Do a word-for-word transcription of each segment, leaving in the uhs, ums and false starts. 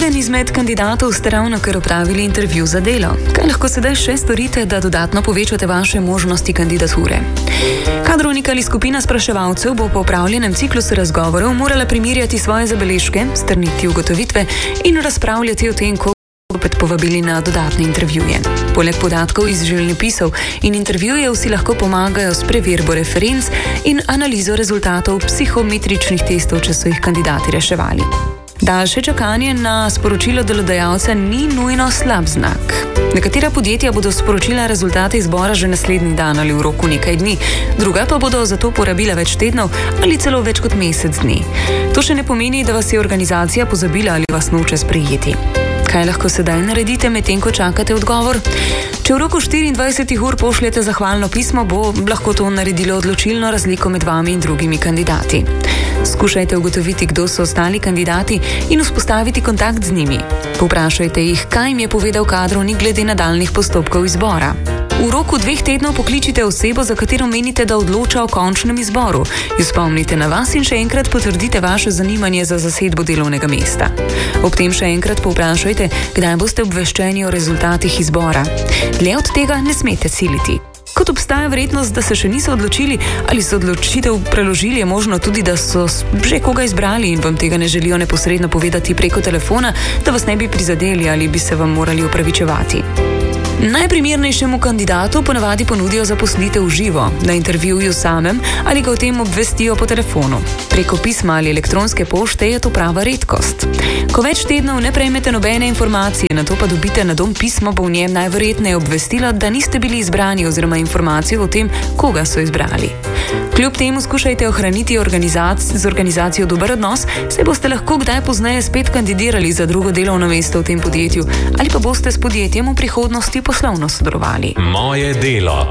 Eden izmed kandidatov ste ravno kar opravili intervju za delo. Kaj lahko sedaj še storite, da dodatno povečate vaše možnosti kandidature? Kadrovnik ali skupina spraševalcev bo po opravljenem ciklusu razgovorov morala primerjati svoje zabeležke, strniti ugotovitve in razpravljati o tem, koga bodo povabili na dodatne intervjuje. Poleg podatkov iz življenjepisov in intervjujev si lahko pomagajo s preverbo referenc in analizo rezultatov psihometričnih testov, če so jih kandidati reševali. Daljše čakanje na sporočilo delodajalca ni nujno slab znak. Nekatera podjetja bodo sporočila rezultate izbora že naslednji dan ali v roku nekaj dni, druga pa bodo za to porabila več tednov ali celo več kot mesec dni. To še ne pomeni, da vas je organizacija pozabila ali vas noče sprejeti. Kaj lahko sedaj naredite, medtem ko čakate odgovor? Če v roku štiriindvajsetih ur pošljete zahvalno pismo, bo lahko to naredilo odločilno razliko med vami in drugimi kandidati. Skušajte ugotoviti, kdo so ostali kandidati in vzpostaviti kontakt z njimi. Povprašajte jih, kaj jim je povedal kadrovnik glede nadaljnjih postopkov izbora. V roku dveh tednov pokličite osebo, za katero menite, da odloča o končnem izboru. Jo spomnite na vas in še enkrat potrdite vaše zanimanje za zasedbo delovnega mesta. Ob tem še enkrat povprašajte, kdaj boste obveščeni o rezultatih izbora. Dlje od tega ne smete siliti. Kot obstaja verjetnost, da se še niso odločili ali so odločitev preložili, je možno tudi, da so že koga izbrali in vam tega ne želijo neposredno povedati preko telefona, da vas ne bi prizadeli ali bi se vam morali opravičevati. Najprimernejšemu kandidatu ponavadi ponudijo zaposlitev v živo, na intervjuju samem ali ga o tem obvestijo po telefonu. Preko pisma ali elektronske pošte je to prava redkost. Ko več tednov ne prejmete nobene informacije, nato pa dobite na dom pismo, bo v njem najverjetneje obvestilo, da niste bili izbrani oziroma informacijo o tem, koga so izbrali. Kljub temu skušajte ohraniti organizac- z organizacijo dober odnos, saj boste lahko kdaj pozneje spet kandidirali za drugo delovno mesto v tem podjetju ali pa boste s podjetjem v prihodnosti poslovno sodelovali. Moje delo.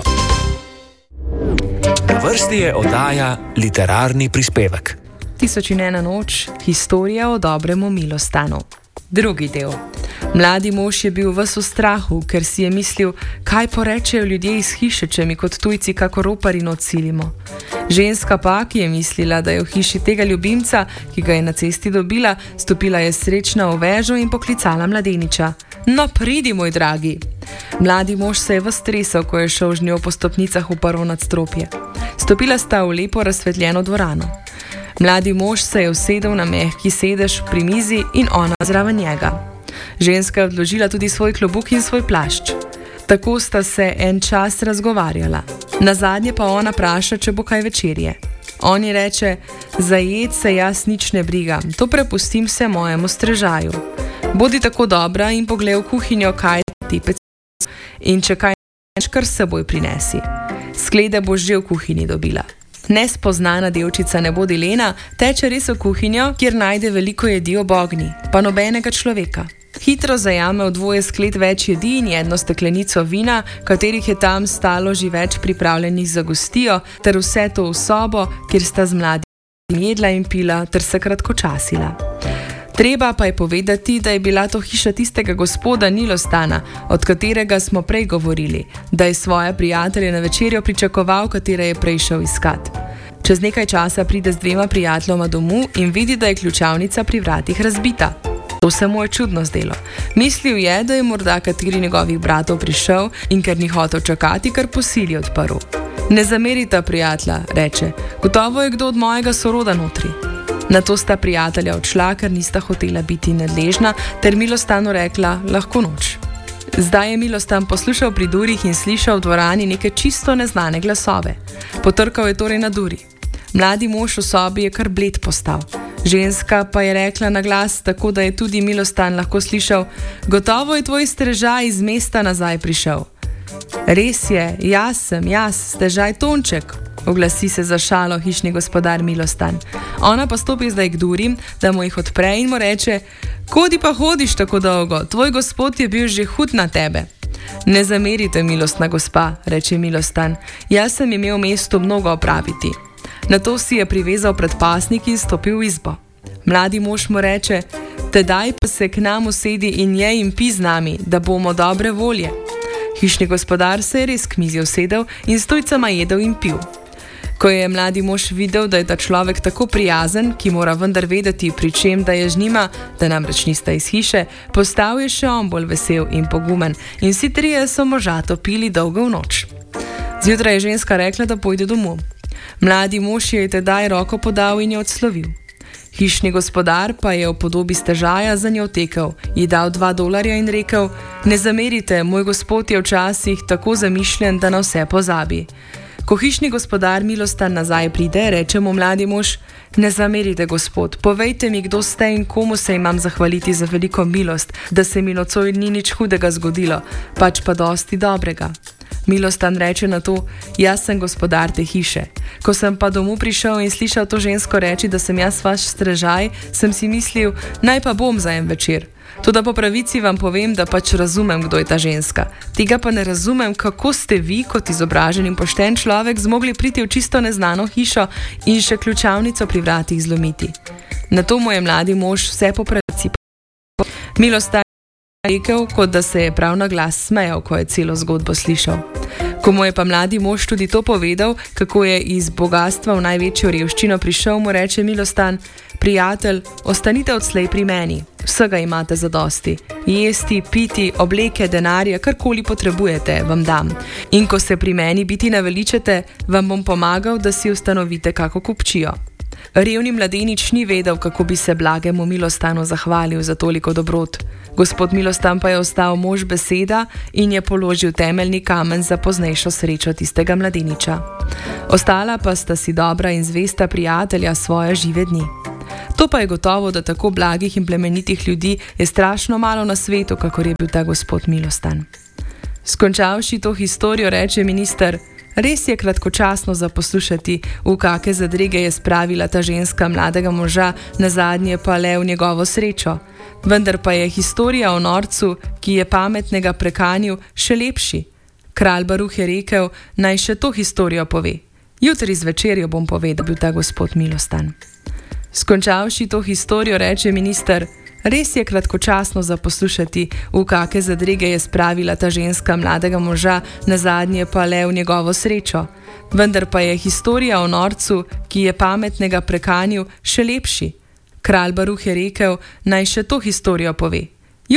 Na vrsti je oddaja Literarni prispevek. Tisoč in ena noč, historija o dobremu Milostanu. Drugi del. Mladi mož je bil ves v strahu, ker si je mislil, kaj porečejo ljudje iz hiše, če mi kot tujci kako ropari odsilimo. Ženska pa, ki je mislila, da je v hiši tega ljubimca, ki ga je na cesti dobila, stopila je srečna v vežo in poklicala mladeniča. No, pridi, moj dragi. Mladi mož se je ves tresel, ko je šel z njo po stopnicah v prvo nadstropje. Stopila sta v lepo razsvetljeno dvorano. Mladi mož se je usedel na mehki sedež pri mizi in ona zraven njega. Ženska je odložila tudi svoj klobuk in svoj plašč. Tako sta se en čas razgovarjala. Nazadnje pa ona praša, če bo kaj večerje. On ji reče, za jed se jaz nič ne brigam, to prepustim se mojemu strežaju. Bodi tako dobra in poglej v kuhinjo, kaj ti peci in če kaj neč, kar s seboj prinesi. Sklede boš že v kuhinji dobila. Nespoznana devčica ne bo Dilena, teče res v kuhinjo, kjer najde veliko jedi ob ognji, pa nobenega človeka. Hitro zajame v dvoje sklet več jedi in jedno steklenico vina, katerih je tam stalo že več pripravljenih za gostijo, ter vse to v sobo, kjer sta z mladim jedla in pila ter se kratkočasila. Treba pa je povedati, da je bila to hiša tistega gospoda Milostana, od katerega smo prej govorili, da je svoje prijatelje na večerjo pričakoval, katere je prej šel iskat. Čez nekaj časa pride z dvema prijateljoma domov in vidi, da je ključavnica pri vratih razbita. To se mu je čudno zdelo. Mislil je, da je morda kateri njegovih bratov prišel in ker ni hotel čakati, kar po sili odprl. Ne zamerita, prijatelja, reče, gotovo je kdo od mojega soroda notri. Nato sta prijatelja odšla, ker nista hotela biti nedležna, ter Milostanu rekla, lahko noč. Zdaj je Milostan poslušal pri durih in slišal v dvorani neke čisto neznane glasove. Potrkal je torej na duri. Mladi mož v sobi je kar bled postal. Ženska pa je rekla na glas, tako da je tudi Milostan lahko slišal, gotovo je tvoj strežaj iz mesta nazaj prišel. Res je, jaz sem, jaz, stežaj Tonček, oglasi se za šalo hišni gospodar Milostan. Ona pa stopi zdaj k durim, da mu jih odpre in mu reče, kodi pa hodiš tako dolgo, tvoj gospod je bil že hud na tebe. Ne zamerite, milostna gospa, reče Milostan, jaz sem imel v mestu mnogo opraviti. Nato si je privezal predpasnik in stopil v izbo. Mladi mož mu reče, tedaj pa se k nam usedi in jej in pi z nami, da bomo dobre volje. Hišni gospodar se je res k mizi usedel in s tujcama jedel in pil. Ko je mladi mož videl, da je ta človek tako prijazen, ki mora vendar vedeti, pri čem da je z njima, da namreč nista iz hiše, postal je še on bolj vesel in pogumen in vsi trije so možato pili dolgo v noč. Zjutraj je ženska rekla, da pojde domov. Mladi mož je tedaj roko podal in jo odslovil. Hišni gospodar pa je v podobi stežaja za njo tekel, ji dal dva dolarja in rekel: ne zamerite, moj gospod je včasih tako zamišljen, da na vse pozabi. Ko hišni gospodar milostan nazaj pride, reče mu mladi mož: ne zamerite, gospod, povejte mi, kdo ste in komu se imam zahvaliti za veliko milost, da se mi nocoj ni nič hudega zgodilo, pač pa dosti dobrega. Milostan reče na to: jaz sem gospodar te hiše. Ko sem pa domov prišel in slišal to žensko reči, da sem jaz vaš strežaj, sem si mislil, naj pa bom za en večer. Toda po pravici vam povem, da pač razumem, kdo je ta ženska. Tega pa ne razumem, kako ste vi, kot izobražen in pošten človek, zmogli priti v čisto neznano hišo in še ključavnico pri vratih zlomiti. Na to mu je mladi mož vse po pravici povedal. Milostan je rekel, kot da se je prav na glas smejal, ko je celo zgodbo slišal. Ko mu je pa mladi mož tudi to povedal, kako je iz bogatstva v največjo revščino prišel, mu reče Milostan: prijatelj, ostanite odslej pri meni, vsega imate zadosti. Jesti, piti, obleke, denarja, karkoli potrebujete, vam dam. In ko se pri meni biti naveličate, vam bom pomagal, da si ustanovite kako kupčijo. Revni mladenič ni vedel, kako bi se blagemu Milostanu zahvalil za toliko dobrot. Gospod Milostan pa je ostal mož beseda in je položil temeljni kamen za poznejšo srečo tistega mladeniča. Ostala pa sta si dobra in zvesta prijatelja svoje žive dni. To pa je gotovo, da tako blagih in plemenitih ljudi je strašno malo na svetu, kakor je bil ta gospod Milostan. Skončavši to historijo, reče minister: res je kratkočasno za poslušati, v kake zadrege je spravila ta ženska mladega moža, nazadnje pa le v njegovo srečo. Vendar pa je historija o norcu, ki je pametnega prekanil, še lepši. Kralj Baruh je rekel, naj še to historijo pove. Jutri zvečer jo bom povedal, bil ta gospod Milostan. Skončavši to historijo, reče minister: res je kratkočasno za poslušati, v kake zadrege je spravila ta ženska mladega moža, nazadnje pa le v njegovo srečo. Vendar pa je historija o norcu, ki je pametnega prekanil, še lepši. Kralj Baruh je rekel, naj še to historijo pove.